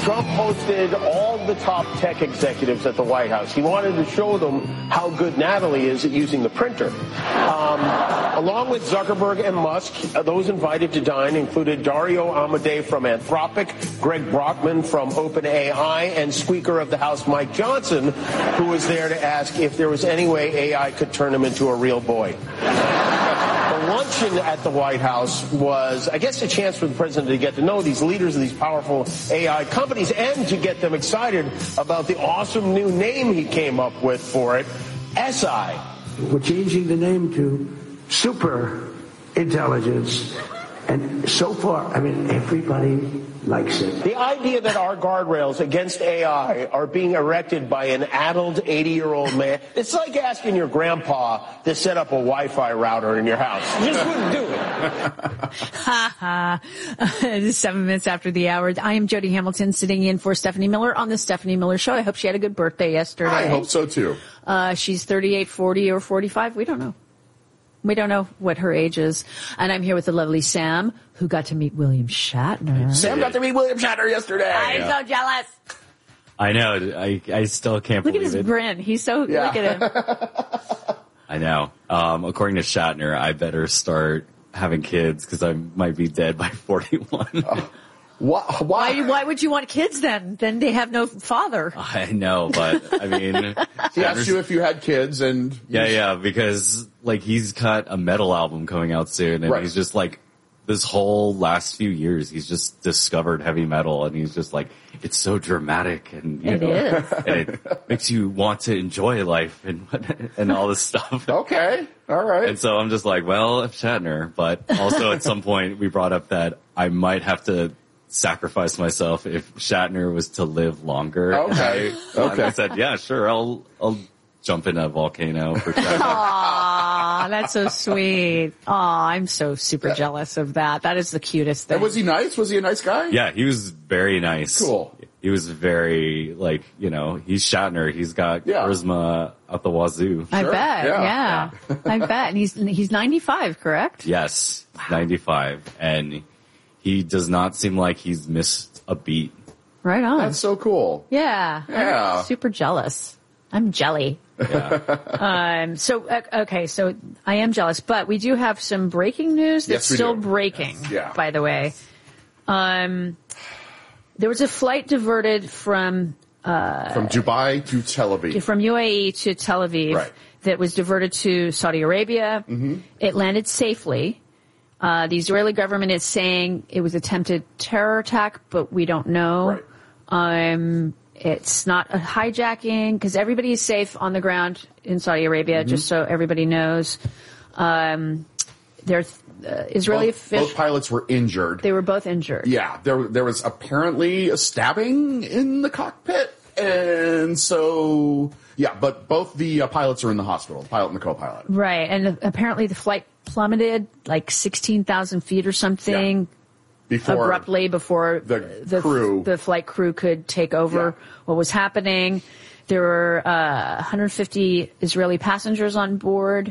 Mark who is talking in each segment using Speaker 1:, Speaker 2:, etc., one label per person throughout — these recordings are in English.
Speaker 1: Trump hosted all the top tech executives at the White House. He wanted to show them how good Natalie is at using the printer. Along with Zuckerberg and Musk, those invited to dine included Dario Amodei from Anthropic, Greg Brockman from OpenAI, and Speaker of the House Mike Johnson, who was there to ask if there was any way AI could turn him into a real boy. The luncheon at the White House was, I guess, a chance for the president to get to know these leaders of these powerful AI companies and to get them excited about the awesome new name he came up with for it, SI.
Speaker 2: We're changing the name to Super Intelligence. And so far, I mean, everybody likes it.
Speaker 1: The idea that our guardrails against AI are being erected by an addled 80-year-old man, it's like asking your grandpa to set up a Wi-Fi router in your house. You just wouldn't do it.
Speaker 3: Ha ha. It is 7 minutes after the hour. I am Jody Hamilton sitting in for Stephanie Miller on the Stephanie Miller Show. I hope she had a good birthday yesterday.
Speaker 4: I hope so, too.
Speaker 3: She's 38, 40, or 45. We don't know. We don't know what her age is. And I'm here with the lovely Sam, who got to meet William Shatner.
Speaker 4: Sam got to meet William Shatner yesterday.
Speaker 3: I'm so jealous.
Speaker 5: I know. I still can't believe it.
Speaker 3: Look at his grin. He's so, look at him.
Speaker 5: I know. According to Shatner, I better start having kids because I might be dead by 41.
Speaker 3: Why would you want kids then? Then they have no father.
Speaker 5: I know, but I mean,
Speaker 4: he asked you if you had kids, and
Speaker 5: yeah, because like he's got a metal album coming out soon, and he's just like this whole last few years, he's just discovered heavy metal, and he's just like, it's so dramatic, and you know, and it makes you want to enjoy life and all this stuff.
Speaker 4: Okay, all right.
Speaker 5: And so I'm just like, well, Shatner, but also at some point we brought up that I might have to sacrifice myself if Shatner was to live longer.
Speaker 4: Okay.
Speaker 5: I said, yeah, sure, I'll jump in a volcano for Shatner.
Speaker 3: Aw, that's so sweet. Aw, I'm so super jealous of that. That is the cutest thing.
Speaker 4: And was he nice? Was he a nice guy?
Speaker 5: Yeah, he was very nice.
Speaker 4: Cool.
Speaker 5: He was very, like, you know, he's Shatner. He's got charisma up the wazoo.
Speaker 3: I bet, yeah. I bet. And he's 95, correct?
Speaker 5: Yes, wow. 95. And he does not seem like he's missed a beat.
Speaker 3: Right on.
Speaker 4: That's so cool.
Speaker 3: Yeah.
Speaker 4: Yeah.
Speaker 3: I'm super jealous. I'm jelly.
Speaker 5: Yeah.
Speaker 3: So I am jealous, but we do have some breaking news that's still breaking, by the way. There was a flight diverted from
Speaker 4: Dubai to Tel Aviv.
Speaker 3: From UAE to Tel Aviv that was diverted to Saudi Arabia. Mm-hmm. It landed safely. The Israeli government is saying it was attempted terror attack, but we don't know. Right. It's not a hijacking because everybody is safe on the ground in Saudi Arabia, just so everybody knows. Israeli officials.
Speaker 4: Both pilots were injured.
Speaker 3: They were both injured.
Speaker 4: Yeah, there was apparently a stabbing in the cockpit, and so but both the pilots are in the hospital, the pilot and the co-pilot.
Speaker 3: Right, and apparently the flight plummeted like 16,000 feet or something. Abruptly before the flight crew could take over what was happening. There were 150 Israeli passengers on board.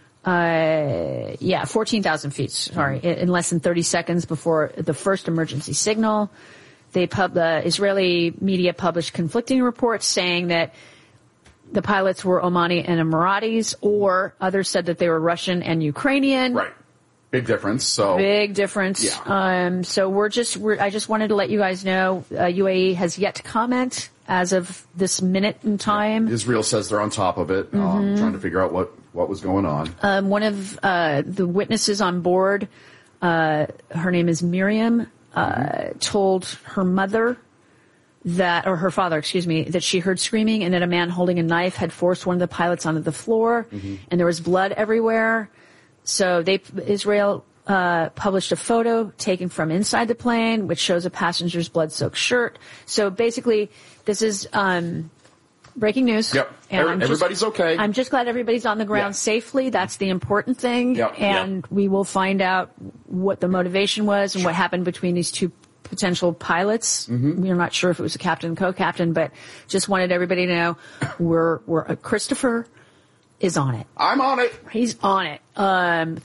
Speaker 3: 14,000 feet, in less than 30 seconds before the first emergency signal. The Israeli media published conflicting reports saying that the pilots were Omani and Emiratis, or others said that they were Russian and Ukrainian.
Speaker 4: Right. Big difference.
Speaker 3: Big difference. Yeah. So I just wanted to let you guys know, UAE has yet to comment as of this minute in time.
Speaker 4: Yeah. Israel says they're on top of it, trying to figure out what was going on.
Speaker 3: One of the witnesses on board, her name is Miriam, told her mother or her father, that she heard screaming and that a man holding a knife had forced one of the pilots onto the floor, and there was blood everywhere. So Israel published a photo taken from inside the plane, which shows a passenger's blood-soaked shirt. So basically, this is breaking news.
Speaker 4: Yep. And everybody's okay.
Speaker 3: I'm just glad everybody's on the ground safely. That's the important thing.
Speaker 4: Yep.
Speaker 3: And we will find out what the motivation was and what happened between these two potential pilots. We're not sure if it was a captain and co-captain, but just wanted everybody to know we're Christopher is on it.
Speaker 4: I'm on it.
Speaker 3: He's on it.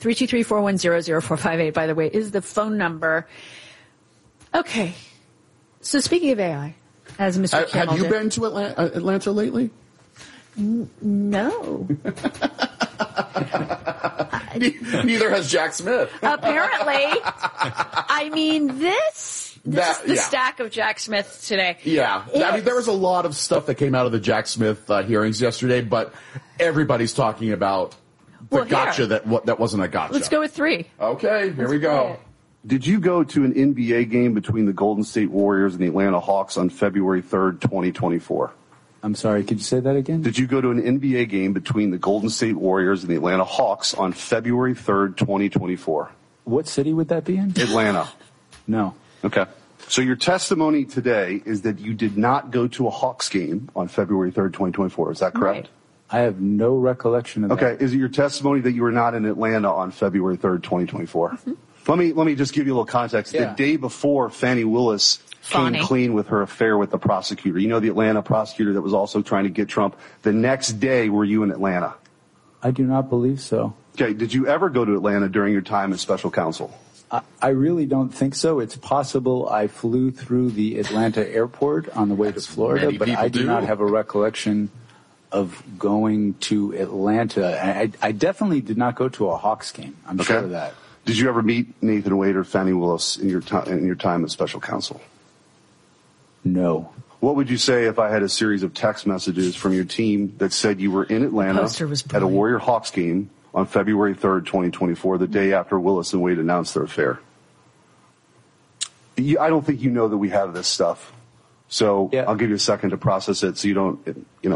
Speaker 3: 323-410-0458, by the way, is the phone number. Okay. So speaking of AI, as Mr. Kimmel
Speaker 4: have you
Speaker 3: did-
Speaker 4: been to Atlanta lately?
Speaker 3: No.
Speaker 4: Neither has Jack Smith.
Speaker 3: Apparently. I mean, this is the stack of Jack Smith today.
Speaker 4: Yeah. I mean, there was a lot of stuff that came out of the Jack Smith hearings yesterday, but everybody's talking about the gotcha that wasn't a gotcha.
Speaker 3: Let's go with 3.
Speaker 4: Okay, here we go.
Speaker 6: Did you go to an NBA game between the Golden State Warriors and the Atlanta Hawks on February 3rd, 2024?
Speaker 7: I'm sorry, could you say that again?
Speaker 6: Did you go to an NBA game between the Golden State Warriors and the Atlanta Hawks on February 3rd, 2024?
Speaker 7: What city would that be in?
Speaker 6: Atlanta.
Speaker 7: No.
Speaker 6: Okay. So your testimony today is that you did not go to a Hawks game on February 3rd, 2024. Is that correct?
Speaker 3: Right.
Speaker 7: I have no recollection of that.
Speaker 6: Okay. Is it your testimony that you were not in Atlanta on February 3rd, 2024? Mm-hmm. Let me just give you a little context.
Speaker 7: Yeah.
Speaker 6: The day before Fannie Willis came clean with her affair with the prosecutor, you know, the Atlanta prosecutor that was also trying to get Trump, the next day were you in Atlanta?
Speaker 7: I do not believe so.
Speaker 6: Okay. Did you ever go to Atlanta during your time as special counsel?
Speaker 7: I really don't think so. It's possible I flew through the Atlanta airport on the way to Florida, but I do not have a recollection of going to Atlanta. I definitely did not go to a Hawks game. I'm sure of that.
Speaker 6: Did you ever meet Nathan Wade or Fannie Willis in your time as special counsel?
Speaker 7: No.
Speaker 6: What would you say if I had a series of text messages from your team that said you were in Atlanta at a Warrior Hawks game on February 3rd, 2024, the day after Willis and Wade announced their affair? I don't think you know that we have this stuff. So I'll give you a second to process it so you don't,